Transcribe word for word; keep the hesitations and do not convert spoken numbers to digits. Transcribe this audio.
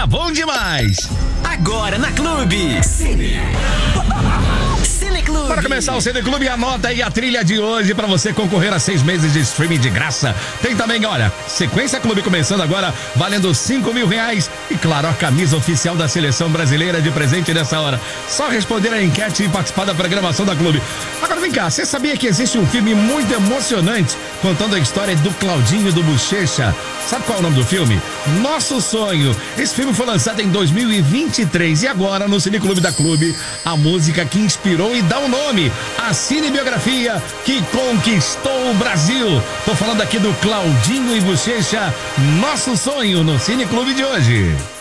tá bom demais. Agora na Clube. Cine. Cine Clube. Para começar o Cine Clube, anota aí a trilha de hoje para você concorrer a seis meses de streaming de graça. Tem também, olha, Sequência Clube começando agora, valendo cinco mil reais. E claro, a camisa oficial da Seleção Brasileira de presente nessa hora. Só responder a enquete e participar da programação da Clube. Agora vem cá, você sabia que existe um filme muito emocionante contando a história do Claudinho e do Bochecha? Sabe qual é o nome do filme? Nosso Sonho. Esse filme foi lançado em dois mil e vinte e três e agora no Cine Clube da Clube, a música que inspirou e dá o nome, a cinebiografia que conquistou o Brasil. Tô falando aqui do Claudinho e Bochecha, Nosso Sonho, no Cine Clube de hoje.